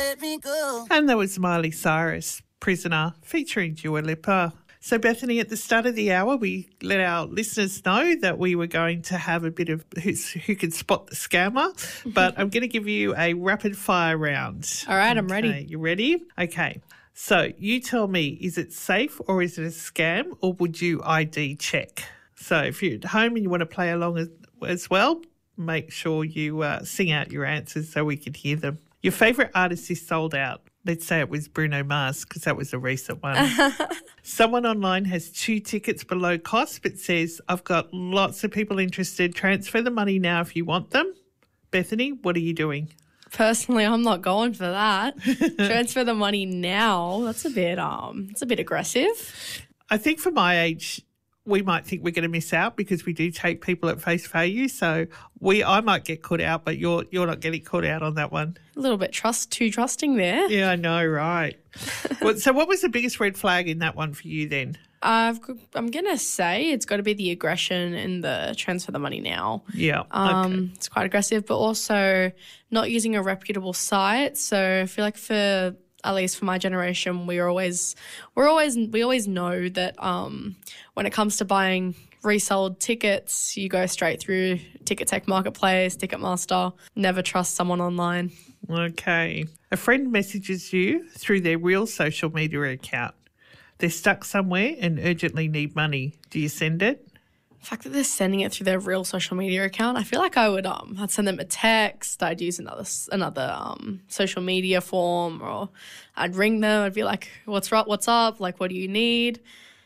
let me go. And that was Miley Cyrus, Prisoner, featuring Dua Lipa. So, Bethany, at the start of the hour, we let our listeners know that we were going to have a bit of who can spot the scammer, but I'm going to give you a rapid-fire round. All right, I'm ready. You ready? Okay. So, you tell me, is it safe or is it a scam, or would you ID check? So, if you're at home and you want to play along as well, make sure you sing out your answers so we can hear them. Your favourite artist is sold out. Let's say it was Bruno Mars because that was a recent one. Someone online has 2 tickets below cost but says, I've got lots of people interested. Transfer the money now if you want them. Bethany, what are you doing? Personally, I'm not going for that. Transfer the money now. That's a bit aggressive. I think for my age, we might think we're going to miss out because we do take people at face value. So I might get caught out, but you're not getting caught out on that one. A little bit too trusting there. Yeah, I know, right. So what was the biggest red flag in that one for you then? I'm going to say it's got to be the aggression and the transfer the money now. Yeah. Okay. It's quite aggressive, but also not using a reputable site. So I feel like at least for my generation, we always know that when it comes to buying resold tickets, you go straight through Ticketek Marketplace, Ticketmaster. Never trust someone online. Okay. A friend messages you through their real social media account. They're stuck somewhere and urgently need money. Do you send it? The fact that they're sending it through their real social media account, I feel like I'd send them a text. I'd use another social media form, or I'd ring them. I'd be like, "What's up? Like, what do you need?"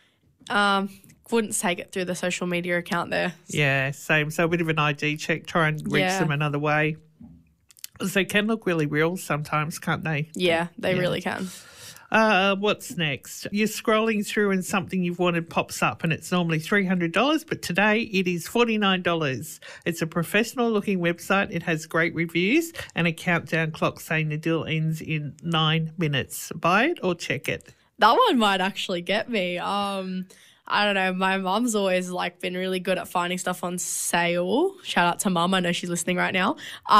Wouldn't take it through the social media account there. Yeah, same. So a bit of an ID check. Try and reach them another way. So they can look really real sometimes, can't they? Yeah, they really can. What's next? You're scrolling through and something you've wanted pops up and it's normally $300, but today it is $49. It's a professional-looking website. It has great reviews and a countdown clock saying the deal ends in 9 minutes. Buy it or check it? That one might actually get me. I don't know. My mum's always been really good at finding stuff on sale. Shout out to Mum. I know she's listening right now.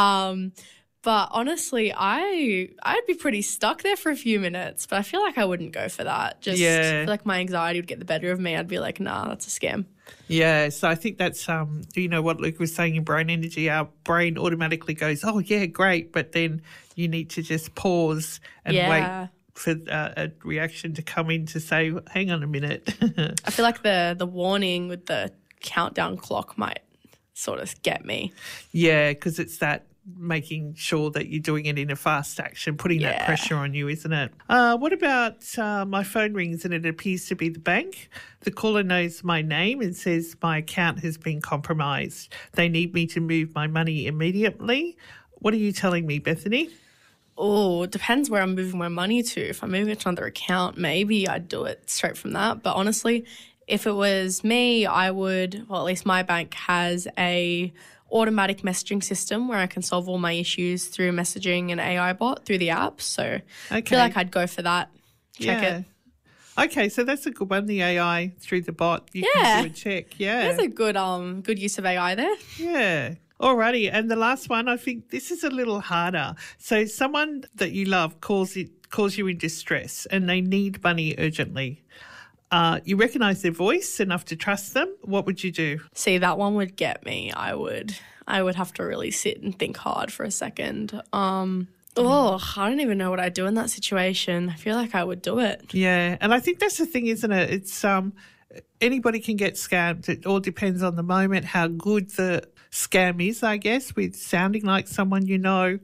But honestly, I'd be pretty stuck there for a few minutes, but I feel like I wouldn't go for that. I feel like my anxiety would get the better of me. I'd be like, nah, that's a scam. Yeah, so I think that's, you know what Luke was saying in Brain Energy, our brain automatically goes, oh, yeah, great, but then you need to just pause and wait for a reaction to come in to say, hang on a minute. I feel like the warning with the countdown clock might sort of get me. Yeah, because it's that making sure that you're doing it in a fast action, putting that pressure on you, isn't it? What about my phone rings and it appears to be the bank? The caller knows my name and says my account has been compromised. They need me to move my money immediately. What are you telling me, Bethany? Oh, it depends where I'm moving my money to. If I'm moving it to another account, maybe I'd do it straight from that. But honestly, if it was me, I would, well, at least my bank has a automatic messaging system where I can solve all my issues through messaging and AI bot through the app. So I feel like I'd go for that. Check it. Okay, so that's a good one, the AI through the bot. You can do a check. Yeah. There's a good use of AI there. Yeah. Alrighty, and the last one, I think this is a little harder. So someone that you love calls you in distress and they need money urgently. You recognise their voice enough to trust them. What would you do? See, that one would get me. I would have to really sit and think hard for a second. I don't even know what I'd do in that situation. I feel like I would do it. Yeah, and I think that's the thing, isn't it? It's anybody can get scammed. It all depends on the moment, how good the scam is, I guess, with sounding like someone you know.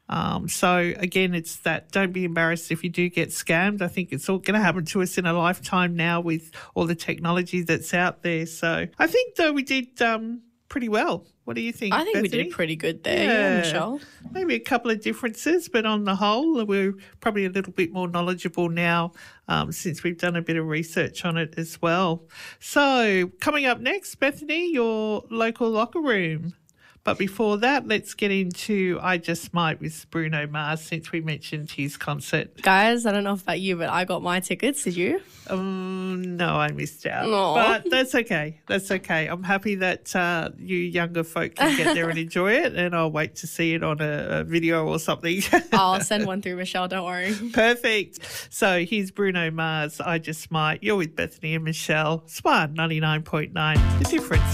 So, again, it's that don't be embarrassed if you do get scammed. I think it's all going to happen to us in a lifetime now with all the technology that's out there. So I think, though, we did pretty well. What do you think, I think Bethany? we did pretty good there, Michelle. Maybe a couple of differences, but on the whole, we're probably a little bit more knowledgeable now since we've done a bit of research on it as well. So coming up next, Bethany, your local locker room. But before that, let's get into I Just Might with Bruno Mars, since we mentioned his concert. Guys, I don't know about you, but I got my tickets. Did you? No, I missed out. Aw. But that's okay. That's okay. I'm happy that you younger folk can get there and enjoy it, and I'll wait to see it on a video or something. I'll send one through, Michelle. Don't worry. Perfect. So here's Bruno Mars, I Just Might. You're with Bethany and Michelle. Swan 99.9, The Difference.